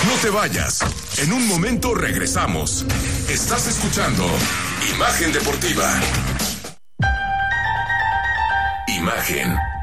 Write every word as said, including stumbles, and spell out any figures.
No te vayas. En un momento regresamos. Estás escuchando Imagen Deportiva. Imagen